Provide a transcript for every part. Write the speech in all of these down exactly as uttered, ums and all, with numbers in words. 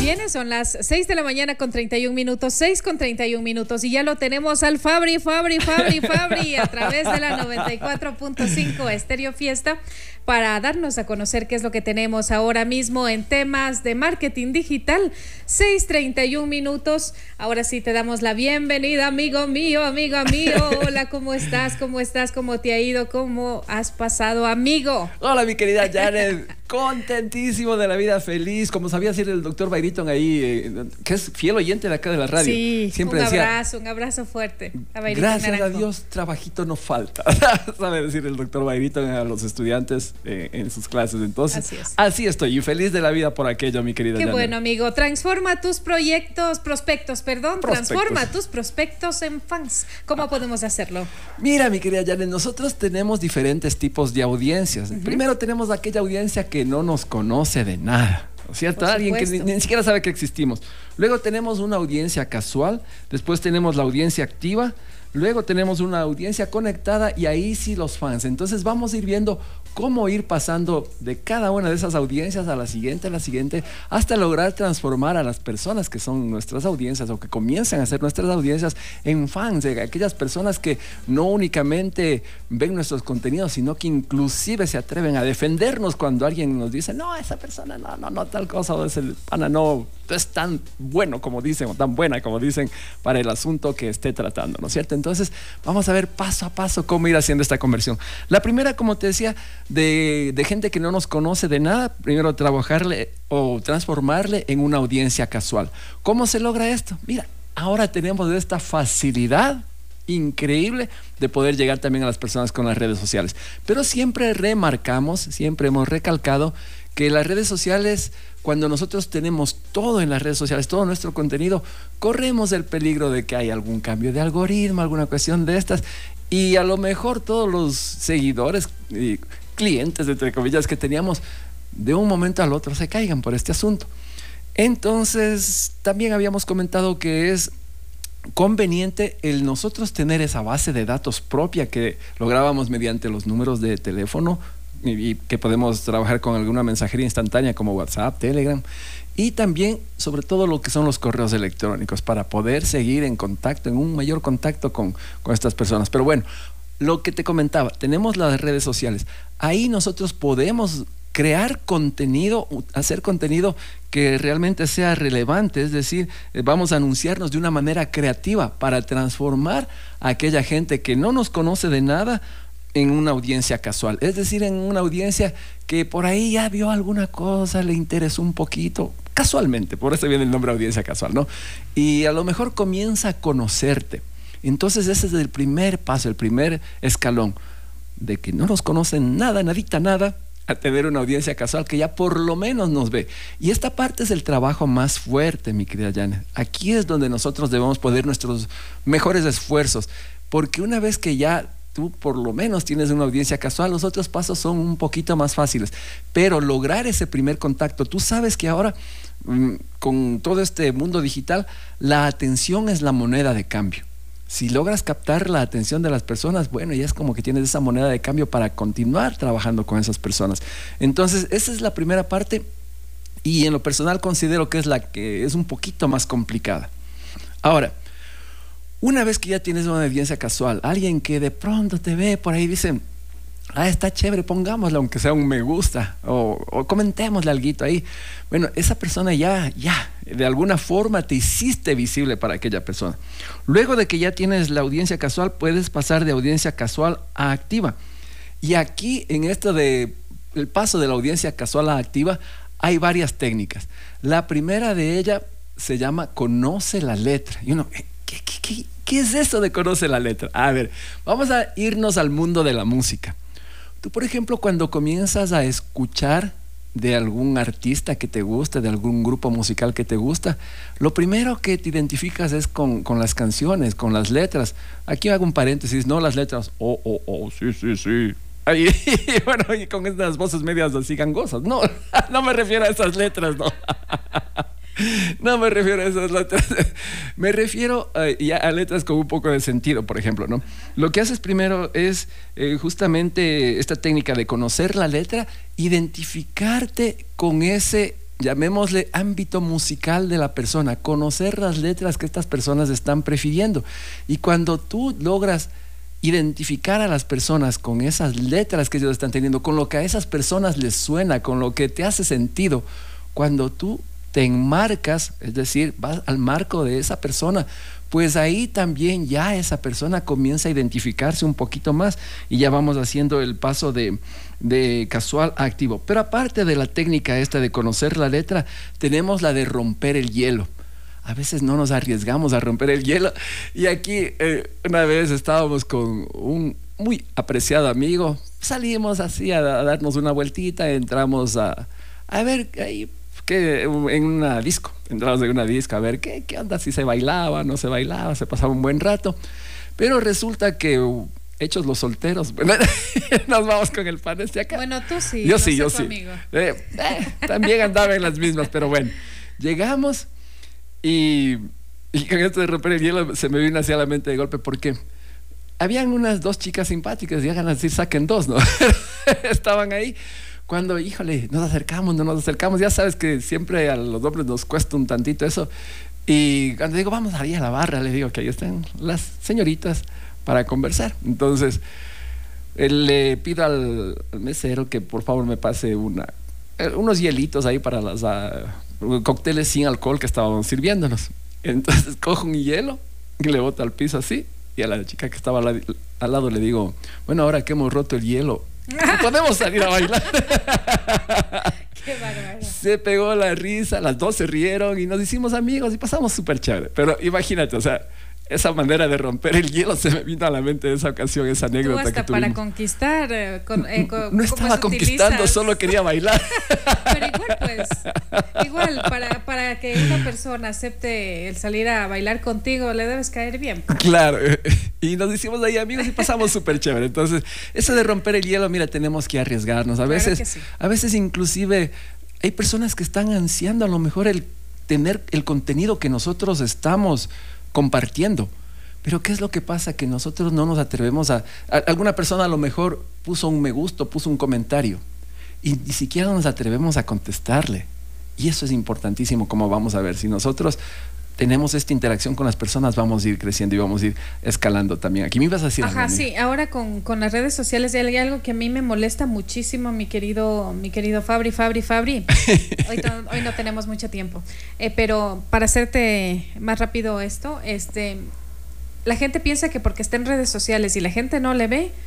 Viene, son las seis de la mañana con treinta y un minutos, seis con treinta y un minutos, y ya lo tenemos al Fabri, Fabri, Fabri, Fabri, a través de la noventa y cuatro punto cinco Estéreo Fiesta, para darnos a conocer qué es lo que tenemos ahora mismo en temas de marketing digital. seis treinta y un minutos. Ahora sí te damos la bienvenida, amigo mío, amigo mío. Hola, ¿cómo estás? ¿Cómo estás? ¿Cómo te ha ido? ¿Cómo has pasado, amigo? Hola, mi querida Janet. Contentísimo de la vida, feliz. Como sabía decir el doctor Bayriton ahí, eh, que es fiel oyente de acá de la radio. Sí, siempre un decía, abrazo, un abrazo fuerte a Bayriton gracias Naranjo. a Dios, trabajito no falta. Sabe decir el doctor Bayriton a los estudiantes eh, en sus clases. Entonces, así, es. así estoy y feliz de la vida por aquello, mi querida Qué Janet. bueno, amigo. Transforma tus proyectos, prospectos, perdón. Prospectos. Transforma tus prospectos en fans. ¿Cómo ah. podemos hacerlo? Mira, mi querida Janet, nosotros tenemos diferentes tipos de audiencias. Uh-huh. Primero tenemos aquella audiencia que no nos conoce de nada, ¿no es cierto? Alguien que ni, ni siquiera sabe que existimos. Luego tenemos una audiencia casual, después tenemos la audiencia activa, luego tenemos una audiencia conectada y ahí sí los fans. Entonces vamos a ir viendo cómo ir pasando de cada una de esas audiencias a la siguiente, a la siguiente, hasta lograr transformar a las personas que son nuestras audiencias o que comienzan a ser nuestras audiencias en fans, de aquellas personas que no únicamente ven nuestros contenidos, sino que inclusive se atreven a defendernos cuando alguien nos dice, no, esa persona no, no, no, tal cosa, o ese pana no, no es tan bueno como dicen, o tan buena como dicen para el asunto que esté tratando, ¿no es cierto? Entonces vamos a ver paso a paso cómo ir haciendo esta conversión. La primera, como te decía, De, de gente que no nos conoce de nada, primero trabajarle o transformarle en una audiencia casual. ¿Cómo se logra esto? Mira, ahora tenemos esta facilidad increíble de poder llegar también a las personas con las redes sociales, pero siempre remarcamos, siempre hemos recalcado que las redes sociales, cuando nosotros tenemos todo en las redes sociales, todo nuestro contenido, corremos el peligro de que haya algún cambio de algoritmo, alguna cuestión de estas, y a lo mejor todos los seguidores y clientes, entre comillas, que teníamos, de un momento al otro se caigan por este asunto. Entonces, también habíamos comentado que es conveniente el nosotros tener esa base de datos propia que lográbamos mediante los números de teléfono y, y que podemos trabajar con alguna mensajería instantánea como WhatsApp, Telegram, y también sobre todo lo que son los correos electrónicos para poder seguir en contacto, en un mayor contacto con, con estas personas. Pero bueno, lo que te comentaba, tenemos las redes sociales. Ahí nosotros podemos crear contenido, hacer contenido que realmente sea relevante, es decir, vamos a anunciarnos de una manera creativa para transformar a aquella gente que no nos conoce de nada en una audiencia casual, es decir, en una audiencia que por ahí ya vio alguna cosa, le interesó un poquito, casualmente, por eso viene el nombre audiencia casual, ¿no? Y a lo mejor comienza a conocerte. Entonces ese es el primer paso, el primer escalón, de que no nos conocen nada, nadita, nada, a tener una audiencia casual que ya por lo menos nos ve. Y esta parte es el trabajo más fuerte, mi querida Janet. Aquí es donde nosotros debemos poner nuestros mejores esfuerzos, porque una vez que ya tú por lo menos tienes una audiencia casual, los otros pasos son un poquito más fáciles, pero lograr ese primer contacto, tú sabes que ahora con todo este mundo digital, la atención es la moneda de cambio. Si logras captar la atención de las personas, bueno, ya es como que tienes esa moneda de cambio para continuar trabajando con esas personas. Entonces, esa es la primera parte y en lo personal considero que es la que es un poquito más complicada. Ahora, una vez que ya tienes una audiencia casual, alguien que de pronto te ve por ahí y dice, ah, está chévere, pongámosle aunque sea un me gusta o, o comentémosle alguito ahí. Bueno, esa persona ya, ya, de alguna forma te hiciste visible para aquella persona. Luego de que ya tienes la audiencia casual, puedes pasar de audiencia casual a activa. Y aquí, en esto de el paso de la audiencia casual a activa, hay varias técnicas. La primera de ellas se llama conoce la letra. Y uno, ¿qué, qué, qué, qué es eso de conoce la letra? A ver, vamos a irnos al mundo de la música. Tú, por ejemplo, cuando comienzas a escuchar de algún artista que te gusta, de algún grupo musical que te gusta, lo primero que te identificas es con, con las canciones, con las letras. Aquí hago un paréntesis, no las letras, oh, oh, oh, sí, sí, sí. Y, y bueno, y con estas voces medias así gangosas. No, no me refiero a esas letras, no. No me refiero a esas letras. Me refiero uh, ya a letras con un poco de sentido, por ejemplo, ¿no? Lo que haces primero es eh, justamente esta técnica de conocer la letra, identificarte con ese llamémosle ámbito musical de la persona, conocer las letras que estas personas están prefiriendo. Y cuando tú logras identificar a las personas con esas letras que ellos están teniendo, con lo que a esas personas les suena, con lo que te hace sentido, cuando tú te enmarcas, es decir, vas al marco de esa persona, pues ahí también ya esa persona comienza a identificarse un poquito más y ya vamos haciendo el paso de, de casual a activo. Pero aparte de la técnica esta de conocer la letra, tenemos la de romper el hielo. A veces no nos arriesgamos a romper el hielo. Y aquí eh, una vez estábamos con un muy apreciado amigo, salimos así a, a darnos una vueltita, entramos a, a ver ahí que en una disco, entramos en una disco a ver qué, qué onda, si se bailaba, no se bailaba, se pasaba un buen rato, pero resulta que uh, hechos los solteros, bueno, nos vamos con el pan este acá. Bueno, tú sí. Yo no sí, yo tu sí. Amigo. Eh, eh, también andaba en las mismas, pero bueno, llegamos y, y con esto de romper el hielo se me vino hacia la mente de golpe, porque habían unas dos chicas simpáticas, y hagan decir, saquen dos, ¿no? Estaban ahí. Cuando, híjole, nos acercamos, no nos acercamos, ya sabes que siempre a los hombres nos cuesta un tantito eso. Y cuando digo, vamos ahí a la barra, le digo que ahí están las señoritas para conversar. Entonces, él le pido al, al mesero que por favor me pase una, unos hielitos ahí para los uh, cócteles sin alcohol que estábamos sirviéndonos. Entonces, cojo un hielo y le boto al piso así. Y a la chica que estaba al, al lado le digo, bueno, ahora que hemos roto el hielo, podemos salir a bailar. Qué bárbaro. Se pegó la risa, las dos se rieron y nos hicimos amigos y pasamos súper chévere. Pero imagínate, o sea, esa manera de romper el hielo se me vino a la mente de esa ocasión, esa anécdota Tú hasta que tuvimos. para conquistar eh, con, eh, con, no estaba conquistando, utilizas? Solo quería bailar. Pero igual pues, igual para, para que una persona acepte el salir a bailar contigo, le debes caer bien. Claro, y nos hicimos ahí amigos y pasamos súper chévere. Entonces, eso de romper el hielo, mira, tenemos que arriesgarnos. A claro veces, sí. a veces inclusive hay personas que están ansiando a lo mejor el tener el contenido que nosotros estamos compartiendo. Pero ¿qué es lo que pasa? Que nosotros no nos atrevemos a, a... Alguna persona a lo mejor puso un me gusta, puso un comentario y ni siquiera nos atrevemos a contestarle. Y eso es importantísimo, como vamos a ver. Si nosotros tenemos esta interacción con las personas, vamos a ir creciendo y vamos a ir escalando también. Aquí me ibas a decir Ajá, algo, sí, ahora con, con las redes sociales hay algo que a mí me molesta muchísimo, mi querido, mi querido Fabri, Fabri, Fabri. Hoy, no, hoy no tenemos mucho tiempo, eh, pero para hacerte más rápido esto, este, la gente piensa que porque está en redes sociales y la gente no le ve,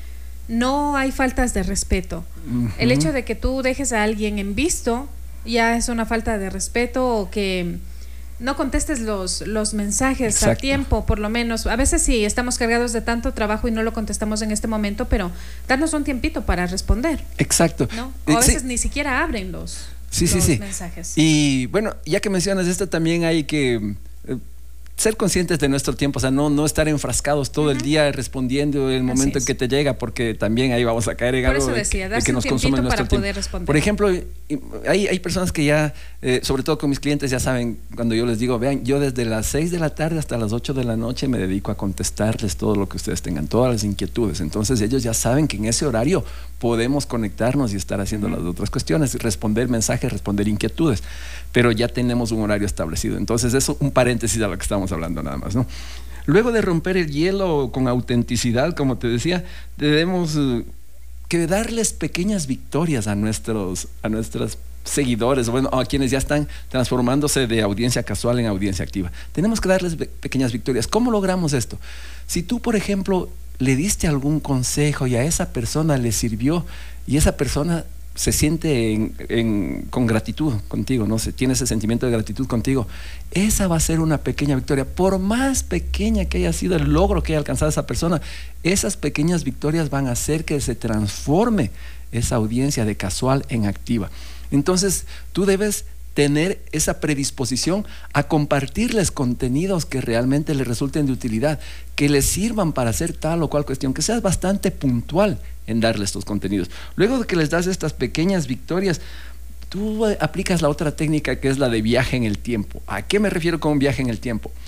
no hay faltas de respeto. Uh-huh. El hecho de que tú dejes a alguien en visto ya es una falta de respeto, o que no contestes los, los mensajes Exacto. a tiempo, por lo menos. A veces sí, estamos cargados de tanto trabajo y no lo contestamos en este momento, pero darnos un tiempito para responder. Exacto. ¿No? O a veces sí. ni siquiera abren los, sí, los sí, sí. mensajes. Y bueno, ya que mencionas esto, también hay que eh, ser conscientes de nuestro tiempo, o sea, no, no estar enfrascados todo uh-huh. el día respondiendo el momento en que te llega, porque también ahí vamos a caer en Por algo eso decía, de, de que nos consume nuestro para tiempo. Poder responder. Por ejemplo, hay, hay personas que ya, eh, sobre todo con mis clientes, ya saben, cuando yo les digo, vean, yo desde las seis de la tarde hasta las ocho de la noche me dedico a contestarles todo lo que ustedes tengan, todas las inquietudes. Entonces ellos ya saben que en ese horario podemos conectarnos y estar haciendo uh-huh. las otras cuestiones, responder mensajes, responder inquietudes, pero ya tenemos un horario establecido. Entonces eso, un paréntesis a lo que estamos hablando nada más, ¿no? Luego de romper el hielo con autenticidad, como te decía, debemos uh, que darles pequeñas victorias a nuestros, a nuestros seguidores, bueno, a quienes ya están transformándose de audiencia casual en audiencia activa. Tenemos que darles pequeñas victorias. ¿Cómo logramos esto? Si tú, por ejemplo, le diste algún consejo y a esa persona le sirvió y esa persona se siente en, en, con gratitud contigo, ¿no? Se tiene ese sentimiento de gratitud contigo, esa va a ser una pequeña victoria. Por más pequeña que haya sido el logro que haya alcanzado esa persona, esas pequeñas victorias van a hacer que se transforme esa audiencia de casual en activa. Entonces tú debes tener esa predisposición a compartirles contenidos que realmente les resulten de utilidad, que les sirvan para hacer tal o cual cuestión, que seas bastante puntual en darles estos contenidos. Luego de que les das estas pequeñas victorias, tú aplicas la otra técnica, que es la de viaje en el tiempo. ¿A qué me refiero con un viaje en el tiempo?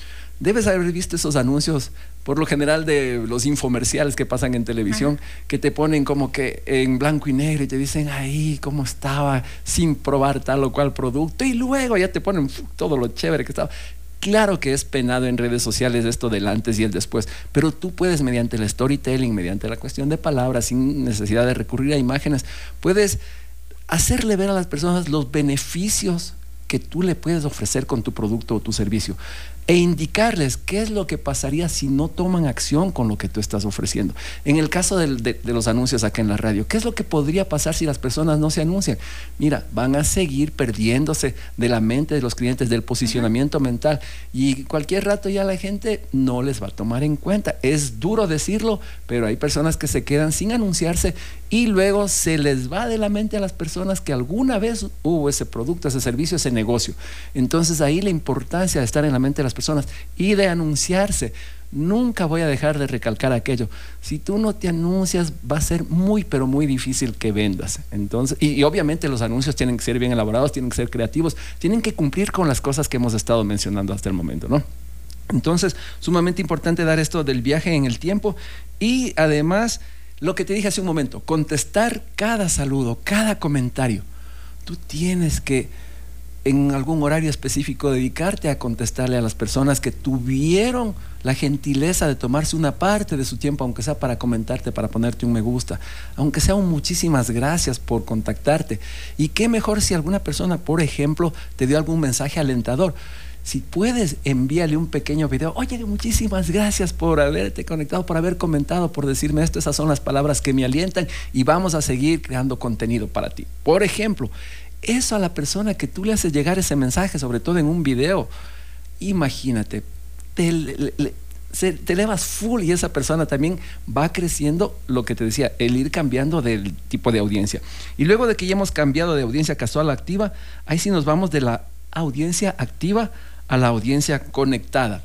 Debes haber visto esos anuncios, por lo general de los infomerciales que pasan en televisión, ajá, que te ponen como que en blanco y negro y te dicen ahí cómo estaba sin probar tal o cual producto, y luego ya te ponen uf, todo lo chévere que estaba. Claro que es penado en redes sociales esto del antes y el después, pero tú puedes, mediante el storytelling, mediante la cuestión de palabras, sin necesidad de recurrir a imágenes, puedes hacerle ver a las personas los beneficios que tú le puedes ofrecer con tu producto o tu servicio, e indicarles qué es lo que pasaría si no toman acción con lo que tú estás ofreciendo. En el caso del, de, de los anuncios acá en la radio, ¿qué es lo que podría pasar si las personas no se anuncian? Mira, van a seguir perdiéndose de la mente de los clientes, del posicionamiento uh-huh. mental, y cualquier rato ya la gente no les va a tomar en cuenta. Es duro decirlo, pero hay personas que se quedan sin anunciarse y luego se les va de la mente a las personas que alguna vez hubo ese producto, ese servicio, ese negocio. Entonces ahí la importancia de estar en la mente de las personas y de anunciarse. Nunca voy a dejar de recalcar aquello. Si tú no te anuncias, va a ser muy pero muy difícil que vendas. Entonces, y, y obviamente los anuncios tienen que ser bien elaborados, tienen que ser creativos, tienen que cumplir con las cosas que hemos estado mencionando hasta el momento, ¿no? Entonces, sumamente importante dar esto del viaje en el tiempo, y además lo que te dije hace un momento, contestar cada saludo, cada comentario. Tú tienes que en algún horario específico dedicarte a contestarle a las personas que tuvieron la gentileza de tomarse una parte de su tiempo, aunque sea para comentarte, para ponerte un me gusta, aunque sea un muchísimas gracias por contactarte. Y qué mejor si alguna persona, por ejemplo, te dio algún mensaje alentador. Si puedes, envíale un pequeño video. Oye, muchísimas gracias por haberte conectado, por haber comentado, por decirme esto. Esas son las palabras que me alientan y vamos a seguir creando contenido para ti. Por ejemplo, eso a la persona que tú le haces llegar ese mensaje, sobre todo en un video, imagínate, te, le, le, se, te elevas full, y esa persona también va creciendo, lo que te decía, el ir cambiando del tipo de audiencia. Y luego de que ya hemos cambiado de audiencia casual a activa, ahí sí nos vamos de la audiencia activa a la audiencia conectada.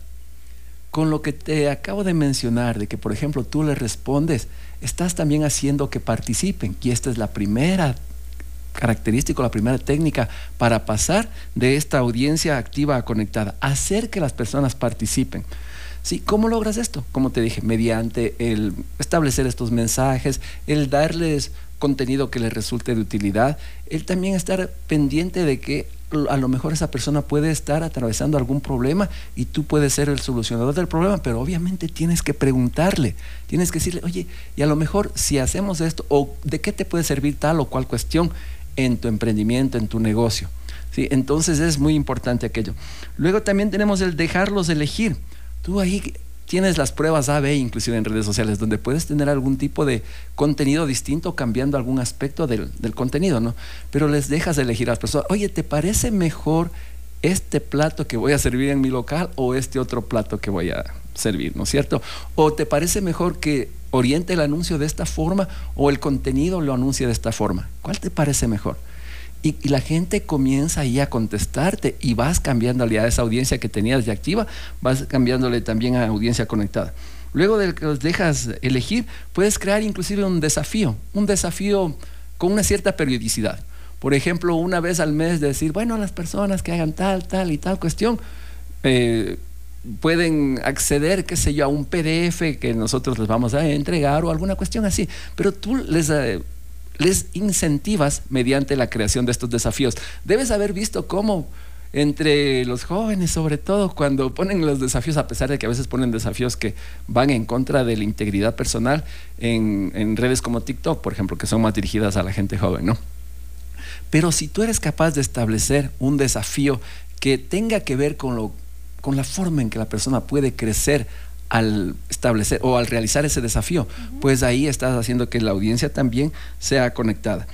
Con lo que te acabo de mencionar, de que por ejemplo tú le respondes, estás también haciendo que participen, y esta es la primera característica, la primera técnica para pasar de esta audiencia activa a conectada, hacer que las personas participen. ¿Sí? ¿Cómo logras esto? Como te dije, mediante el establecer estos mensajes, el darles contenido que les resulte de utilidad, el también estar pendiente de que a lo mejor esa persona puede estar atravesando algún problema y tú puedes ser el solucionador del problema, pero obviamente tienes que preguntarle, tienes que decirle, oye, y a lo mejor si hacemos esto, o de qué te puede servir tal o cual cuestión en tu emprendimiento, en tu negocio. ¿Sí? Entonces es muy importante aquello. Luego también tenemos el dejarlos elegir. Tú ahí tienes las pruebas A B, inclusive en redes sociales, donde puedes tener algún tipo de contenido distinto, cambiando algún aspecto del, del contenido, ¿no? Pero les dejas elegir a las personas, oye, ¿te parece mejor este plato que voy a servir en mi local o este otro plato que voy a servir, ¿no es cierto? ¿O te parece mejor que oriente el anuncio de esta forma o el contenido lo anuncie de esta forma? ¿Cuál te parece mejor? Y, y la gente comienza ahí a contestarte, y vas cambiándole a esa audiencia que tenías de activa, vas cambiándole también a audiencia conectada. Luego de que los dejas elegir, puedes crear inclusive un desafío, un desafío con una cierta periodicidad. Por ejemplo, una vez al mes decir, bueno, a las personas que hagan tal, tal y tal cuestión, eh, pueden acceder, qué sé yo, a un P D F que nosotros les vamos a entregar o alguna cuestión así, pero tú les... Eh, les incentivas mediante la creación de estos desafíos. Debes haber visto cómo entre los jóvenes, sobre todo cuando ponen los desafíos, a pesar de que a veces ponen desafíos que van en contra de la integridad personal, en, en redes como TikTok, por ejemplo, que son más dirigidas a la gente joven, ¿no? Pero si tú eres capaz de establecer un desafío que tenga que ver con, lo, con la forma en que la persona puede crecer al establecer o al realizar ese desafío, uh-huh. pues ahí estás haciendo que la audiencia también sea conectada.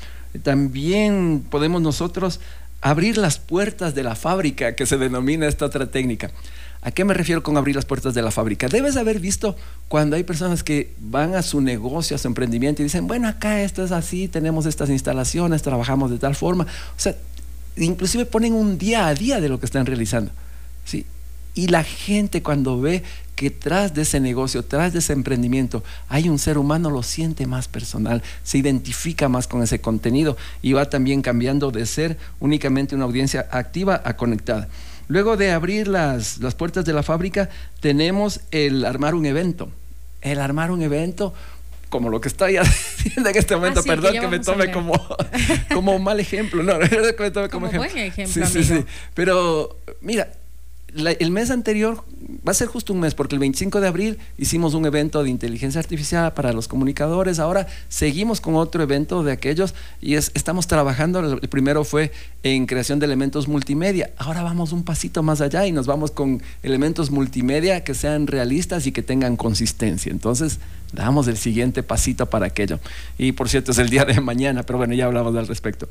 También podemos nosotros abrir las puertas de la fábrica, que se denomina esta otra técnica. ¿A qué me refiero con abrir las puertas de la fábrica? Debes haber visto cuando hay personas que van a su negocio, a su emprendimiento y dicen, bueno, acá esto es así, tenemos estas instalaciones, trabajamos de tal forma. O sea, inclusive ponen un día a día de lo que están realizando, ¿sí? Y la gente cuando ve que tras de ese negocio, tras de ese emprendimiento hay un ser humano, lo siente más personal, se identifica más con ese contenido y va también cambiando de ser únicamente una audiencia activa a conectada. Luego de abrir las, las puertas de la fábrica, tenemos el armar un evento. El armar un evento, como lo que estoy haciendo en este momento, ah, sí, perdón que, que me tome como, como un mal ejemplo, no, que me tome como, como ejemplo. Buen ejemplo, sí, sí, sí. Pero mira, la, el mes anterior va a ser justo un mes, porque el veinticinco de abril hicimos un evento de inteligencia artificial para los comunicadores. Ahora seguimos con otro evento de aquellos y es, estamos trabajando. El primero fue en creación de elementos multimedia. Ahora vamos un pasito más allá y nos vamos con elementos multimedia que sean realistas y que tengan consistencia. Entonces damos el siguiente pasito para aquello. Y por cierto, es el día de mañana, pero bueno, ya hablamos al respecto.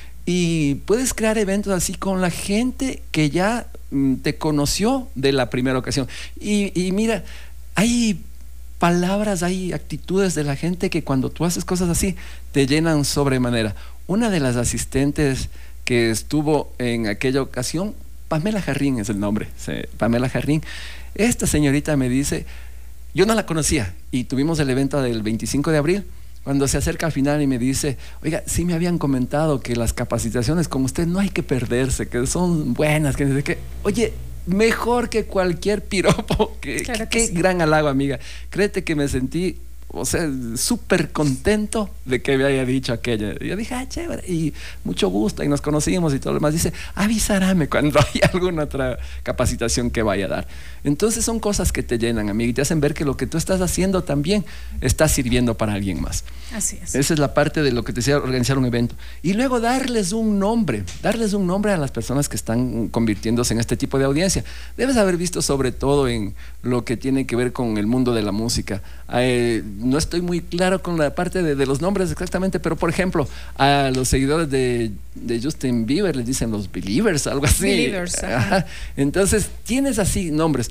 Y puedes crear eventos así con la gente que ya mm, te conoció de la primera ocasión. Y, y mira, hay palabras, hay actitudes de la gente que cuando tú haces cosas así te llenan sobremanera. Una de las asistentes que estuvo en aquella ocasión, Pamela Jarrín es el nombre, sí, Pamela Jarrín. Esta señorita me dice, yo no la conocía y tuvimos el evento del veinticinco de abril. Cuando se acerca al final y me dice, oiga, sí me habían comentado que las capacitaciones con usted no hay que perderse, que son buenas, que desde que, oye, mejor que cualquier piropo, que, claro que qué sí. Gran halago, amiga. Créete que me sentí, o sea, súper contento de que me haya dicho aquello. Y yo dije, ah, chévere, y mucho gusto, y nos conocimos y todo lo demás. Dice, avísame cuando haya alguna otra capacitación que vaya a dar. Entonces son cosas que te llenan, amiga, y te hacen ver que lo que tú estás haciendo también está sirviendo para alguien más. Así es. Esa es la parte de lo que te decía, organizar un evento. Y luego darles un nombre, darles un nombre a las personas que están convirtiéndose en este tipo de audiencia. Debes haber visto sobre todo en lo que tiene que ver con el mundo de la música. Eh, no estoy muy claro con la parte de, de los nombres exactamente, pero por ejemplo, a los seguidores de, de Justin Bieber les dicen los Believers, algo así. Believers, ajá. Ajá. Entonces, tienes así nombres.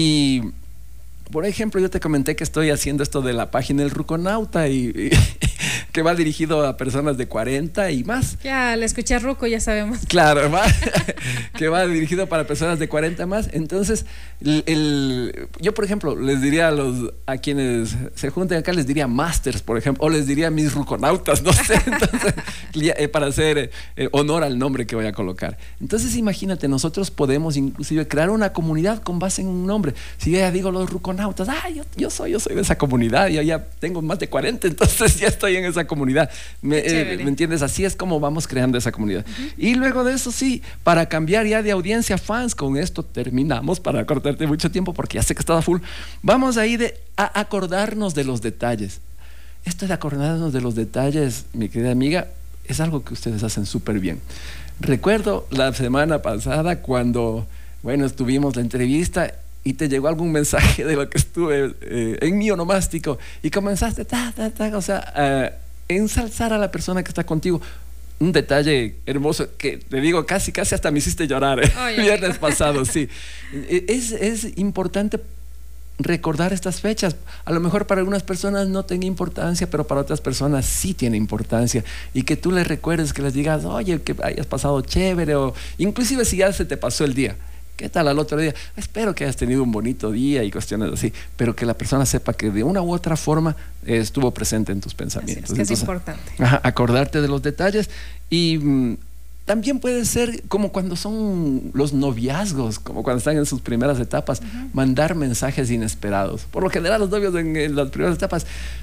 Y por ejemplo, yo te comenté que estoy haciendo esto de la página El Ruconauta y, y que va dirigido a personas de cuarenta y más. Ya, le escuché a Ruco, ya sabemos. Claro, va, que va dirigido para personas de cuarenta más. Entonces, el, el, yo por ejemplo, les diría a los a quienes se junten acá, les diría masters, por ejemplo, o les diría mis ruconautas, no sé, entonces, eh, para hacer eh, honor al nombre que voy a colocar. Entonces, imagínate, nosotros podemos inclusive crear una comunidad con base en un nombre. Si yo ya digo los ruconautas, ah, yo, yo soy, yo soy de esa comunidad, yo ya tengo más de cuarenta, entonces ya estoy en esa comunidad. ¿Me, eh, ¿me entiendes? Así es como vamos creando esa comunidad. Uh-huh. Y luego de eso, sí, para cambiar ya de audiencia fans, con esto terminamos, para cortarte mucho tiempo porque ya sé que estaba full. Vamos ahí de, a acordarnos de los detalles. Esto de acordarnos de los detalles, mi querida amiga, es algo que ustedes hacen súper bien. Recuerdo la semana pasada cuando, bueno, estuvimos la entrevista y te llegó algún mensaje de lo que estuve eh, en mi onomástico y comenzaste, ta, ta, ta, o sea, a ensalzar a la persona que está contigo. Un detalle hermoso que te digo, casi, casi hasta me hiciste llorar el eh, viernes pasado, sí. Es, es importante recordar estas fechas. A lo mejor para algunas personas no tiene importancia, pero para otras personas sí tiene importancia. Y que tú les recuerdes, que les digas, oye, que hayas pasado chévere, o inclusive si ya se te pasó el día. ¿Qué tal al otro día? Espero que hayas tenido un bonito día y cuestiones así, pero que la persona sepa que de una u otra forma eh, estuvo presente en tus pensamientos. Así es, que Entonces, es importante. Ajá, acordarte de los detalles. Y mmm, también puede ser como cuando son los noviazgos, como cuando están en sus primeras etapas, uh-huh. mandar mensajes inesperados. Por lo general los novios en, en las primeras etapas,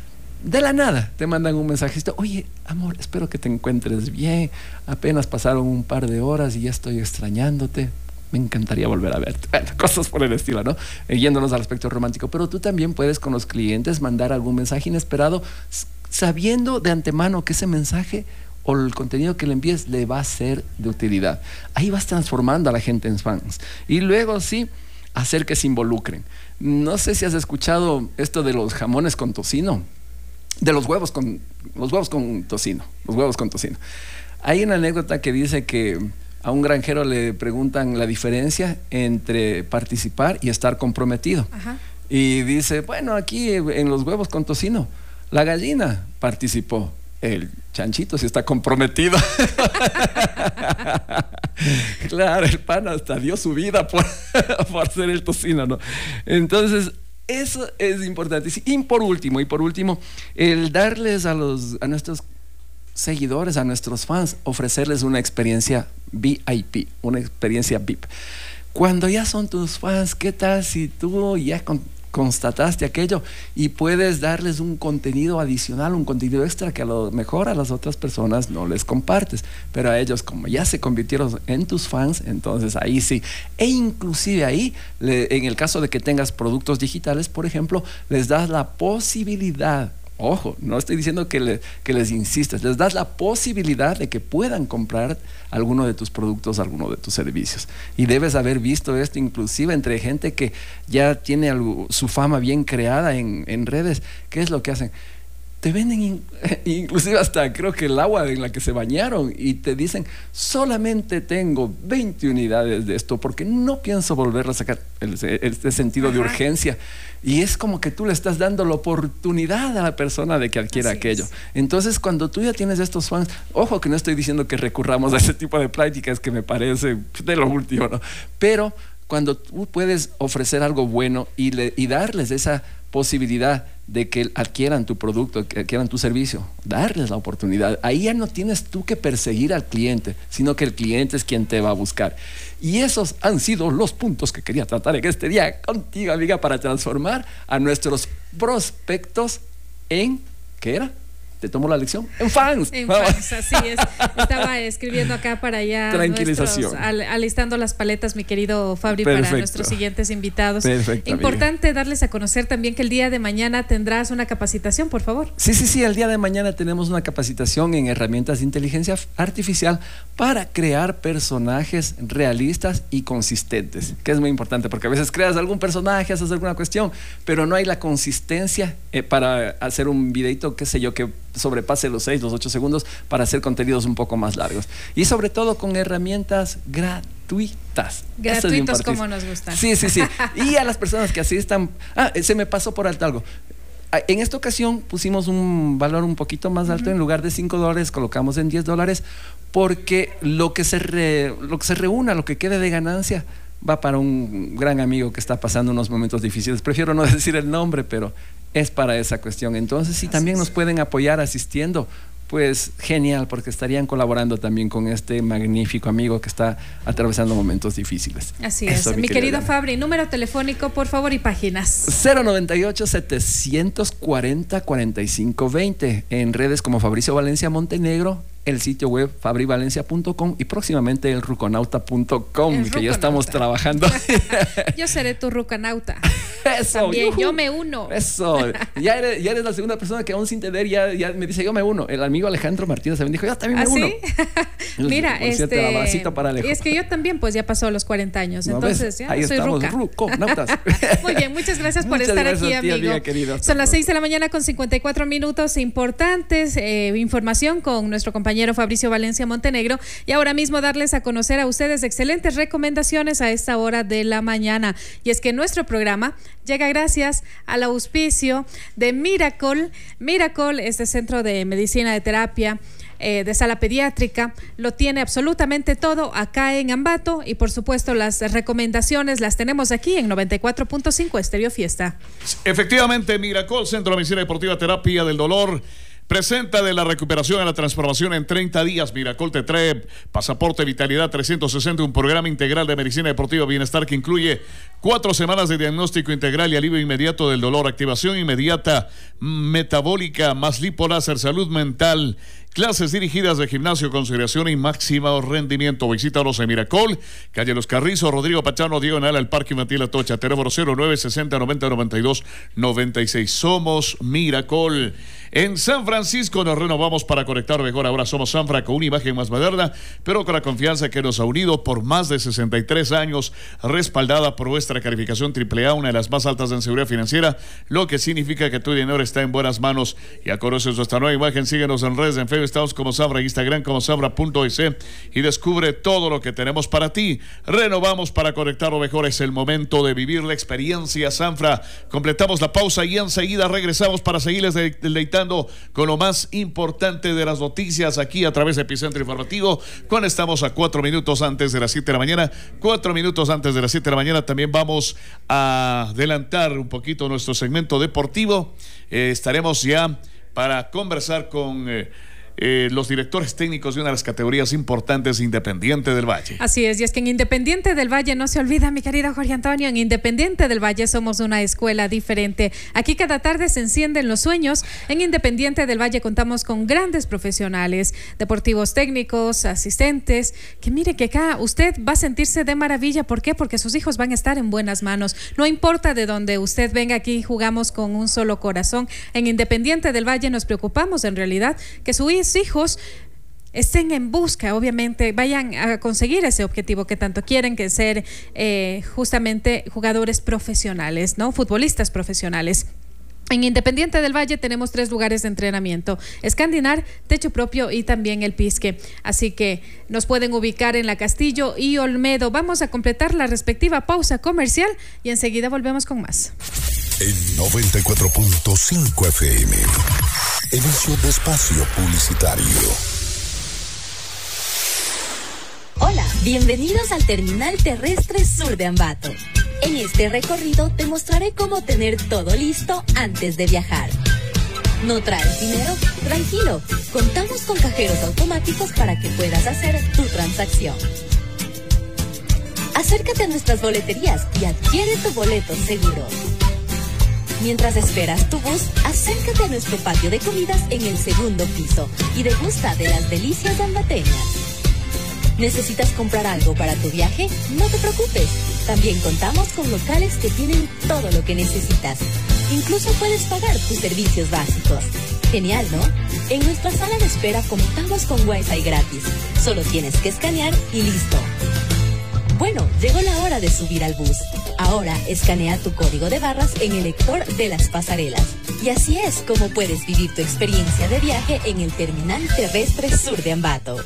de la nada te mandan un mensajito, oye, amor, espero que te encuentres bien, apenas pasaron un par de horas y ya estoy extrañándote. Me encantaría volver a verte. Bueno, cosas por el estilo, ¿no? Eh, yéndonos al aspecto romántico. Pero tú también puedes con los clientes mandar algún mensaje inesperado, sabiendo de antemano que ese mensaje o el contenido que le envíes le va a ser de utilidad. Ahí vas transformando a la gente en fans. Y luego sí, hacer que se involucren. No sé si has escuchado esto de los jamones con tocino, de los huevos con, los huevos con tocino, los huevos con tocino. Hay una anécdota que dice que a un granjero le preguntan la diferencia entre participar y estar comprometido. Ajá. Y dice, bueno, aquí en los huevos con tocino, la gallina participó, el chanchito sí está comprometido. Claro, el pan hasta dio su vida por, por hacer el tocino, ¿no? Entonces, eso es importante. Y por último, y por último, el darles a los a nuestros seguidores, a nuestros fans, ofrecerles una experiencia V I P, una experiencia V I P. Cuando ya son tus fans, ¿qué tal si tú ya con, constataste aquello y puedes darles un contenido adicional, un contenido extra que a lo mejor a las otras personas no les compartes, pero a ellos como ya se convirtieron en tus fans, entonces ahí sí, e inclusive ahí, le, en el caso de que tengas productos digitales, por ejemplo, les das la posibilidad. Ojo, no estoy diciendo que, le, que les insistes, les das la posibilidad de que puedan comprar alguno de tus productos, alguno de tus servicios. Y debes haber visto esto inclusive entre gente que ya tiene algo, su fama bien creada en, en redes. ¿Qué es lo que hacen? Te venden in, inclusive hasta creo que el agua en la que se bañaron y te dicen, solamente tengo veinte unidades de esto porque no pienso volverla a sacar, este sentido Ajá. de urgencia. Y es como que tú le estás dando la oportunidad a la persona de que adquiera Así aquello. Es. Entonces, cuando tú ya tienes estos fans, ojo que no estoy diciendo que recurramos a ese tipo de prácticas que me parece de lo último, ¿no? Pero cuando tú puedes ofrecer algo bueno y, le, y darles esa posibilidad de que adquieran tu producto, que adquieran tu servicio, darles la oportunidad. Ahí ya no tienes tú que perseguir al cliente, sino que el cliente es quien te va a buscar. Y esos han sido los puntos que quería tratar en este día contigo, amiga, para transformar a nuestros prospectos en, ¿qué era? ¿Te tomo la lección? En fans. En fans, así es. Estaba escribiendo acá para ya tranquilización. Nuestros, al, alistando las paletas, mi querido Fabri, Perfecto. Para nuestros siguientes invitados. Perfecto, Importante amiga. Darles a conocer también que el día de mañana tendrás una capacitación, por favor. Sí, sí, sí. El día de mañana tenemos una capacitación en herramientas de inteligencia artificial para crear personajes realistas y consistentes, que es muy importante, porque a veces creas algún personaje, haces alguna cuestión, pero no hay la consistencia eh, para hacer un videito, qué sé yo, que sobrepase los seis, los ocho segundos para hacer contenidos un poco más largos. Y sobre todo con herramientas gratuitas. Gratuitos es como nos gustan. Sí, sí, sí. Y a las personas que así están... Ah, se me pasó por alto algo. En esta ocasión pusimos un valor un poquito más alto. Uh-huh. En lugar de cinco dólares colocamos en diez dólares porque lo que, se re, lo que se reúna, lo que quede de ganancia va para un gran amigo que está pasando unos momentos difíciles. Prefiero no decir el nombre, pero es para esa cuestión. Entonces, si también nos pueden apoyar asistiendo, pues genial, porque estarían colaborando también con este magnífico amigo que está atravesando momentos difíciles. Así Eso, es. Mi, mi querido Fabri, número telefónico, por favor, y páginas. cero noventa y ocho, setecientos cuarenta, cuarenta y cinco veinte. En redes como Fabricio Valencia Montenegro, el sitio web fabri valencia punto com y próximamente el ruconauta punto com, que ruconauta. Ya estamos trabajando. Yo seré tu ruconauta. Eso. También yuhu. Yo me uno. Eso. Ya eres, ya eres la segunda persona que aún sin tener ya, ya me dice yo me uno. El amigo Alejandro Martínez también dijo yo también me ¿Ah, uno. ¿Sí? Mira, por este. Cierto, abracito para Alejo. Y es que yo también pues ya pasó los cuarenta años, ¿No entonces ves? Ya Ahí soy estamos, ruca. ruconautas. Muy bien, muchas gracias por muchas estar gracias aquí, a ti, amigo. Amiga, querido. Son las seis de la mañana con cincuenta y cuatro minutos. Importantes eh, información con nuestro compañero Fabricio Valencia Montenegro, y ahora mismo darles a conocer a ustedes excelentes recomendaciones a esta hora de la mañana. Y es que nuestro programa llega gracias al auspicio de Miracle. Miracle, este centro de medicina de terapia eh, de sala pediátrica, lo tiene absolutamente todo acá en Ambato, y por supuesto las recomendaciones las tenemos aquí en noventa y cuatro punto cinco Estéreo Fiesta. Efectivamente, Miracle, Centro de Medicina Deportiva, Terapia del Dolor, presenta de la recuperación a la transformación en treinta días. Miracle te trae Pasaporte Vitalidad trescientos sesenta, un programa integral de medicina deportiva bienestar que incluye cuatro semanas de diagnóstico integral y alivio inmediato del dolor, activación inmediata metabólica, más lipoláser, salud mental, clases dirigidas de gimnasio, consideración y máximo rendimiento. Visítanos en Miracle, calle Los Carrizos, Rodrigo Pachano, diagonal al Parque Infantil Atocha, teléfono cero nueve sesenta, noventa, noventa y dos, noventa y seis. Somos Miracle. En San Francisco nos renovamos para conectar mejor. Ahora somos Sanfra, con una imagen más moderna, pero con la confianza que nos ha unido por más de sesenta y tres años, respaldada por vuestra calificación triple A, una de las más altas en seguridad financiera, lo que significa que tu dinero está en buenas manos. Ya conoces nuestra nueva imagen. Síguenos en redes, en Facebook estamos como Sanfra, en Instagram como Sanfra punto es y descubre todo lo que tenemos para ti. Renovamos para conectarlo mejor. Es el momento de vivir la experiencia Sanfra. Completamos la pausa y enseguida regresamos para seguirles deleitando con lo más importante de las noticias aquí a través de Epicentro Informativo, cuando estamos a cuatro minutos antes de las siete de la mañana. Cuatro minutos antes de las siete de la mañana también vamos a adelantar un poquito nuestro segmento deportivo. Eh, estaremos ya para conversar con... Eh, eh, los directores técnicos de una de las categorías importantes de Independiente del Valle. Así es, y es que en Independiente del Valle, no se olvida, mi querido Jorge Antonio, en Independiente del Valle somos una escuela diferente. Aquí cada tarde se encienden los sueños. En Independiente del Valle contamos con grandes profesionales, deportivos técnicos, asistentes, que mire que acá usted va a sentirse de maravilla. ¿Por qué? Porque sus hijos van a estar en buenas manos. No importa de dónde usted venga, aquí jugamos con un solo corazón. En Independiente del Valle nos preocupamos en realidad que sus hijos estén en busca, obviamente, vayan a conseguir ese objetivo que tanto quieren, que es ser eh, justamente jugadores profesionales, ¿no? Futbolistas profesionales. En Independiente del Valle tenemos tres lugares de entrenamiento: Escandinar, Techo Propio y también El Pisque. Así que nos pueden ubicar en La Castillo y Olmedo. Vamos a completar la respectiva pausa comercial y enseguida volvemos con más. En noventa y cuatro punto cinco F M, inicio de espacio publicitario. Hola, bienvenidos al Terminal Terrestre Sur de Ambato. En este recorrido te mostraré cómo tener todo listo antes de viajar. ¿No traes dinero? Tranquilo, contamos con cajeros automáticos para que puedas hacer tu transacción. Acércate a nuestras boleterías y adquiere tu boleto seguro. Mientras esperas tu bus, acércate a nuestro patio de comidas en el segundo piso y degusta de las delicias ambateñas. ¿Necesitas comprar algo para tu viaje? No te preocupes. También contamos con locales que tienen todo lo que necesitas. Incluso puedes pagar tus servicios básicos. Genial, ¿no? En nuestra sala de espera contamos con Wi-Fi gratis. Solo tienes que escanear y listo. Bueno, llegó la hora de subir al bus. Ahora escanea tu código de barras en el lector de las pasarelas. Y así es como puedes vivir tu experiencia de viaje en el Terminal Terrestre Sur de Ambato.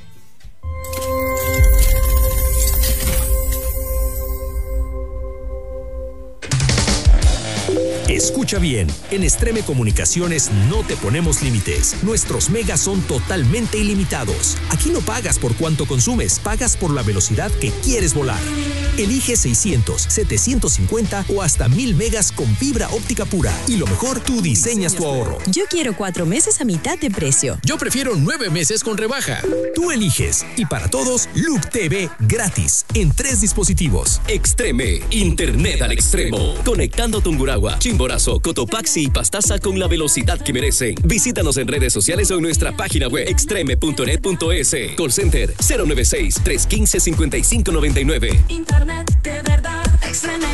Escucha bien, en Extreme Comunicaciones no te ponemos límites. Nuestros megas son totalmente ilimitados. Aquí no pagas por cuánto consumes, pagas por la velocidad que quieres volar. Elige seiscientos, setecientos cincuenta o hasta mil megas con fibra óptica pura. Y lo mejor, tú diseñas tu ahorro. Yo quiero cuatro meses a mitad de precio. Yo prefiero nueve meses con rebaja. Tú eliges. Y para todos, Loop T V gratis en tres dispositivos. Extreme, Internet al extremo. Conectando Tungurahua, Chimborazo, Cotopaxi y Pastaza con la velocidad que merecen. Visítanos en redes sociales o en nuestra página web extreme punto net punto es. Call Center cero nueve seis, tres uno cinco, cinco cinco nueve nueve. Internet de verdad, Extreme.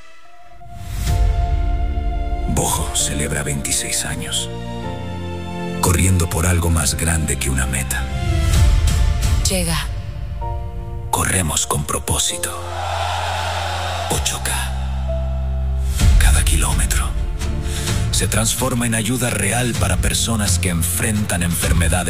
Bojo celebra veintiséis años, corriendo por algo más grande que una meta. Llega. Corremos con propósito. ocho K. Cada kilómetro se transforma en ayuda real para personas que enfrentan enfermedades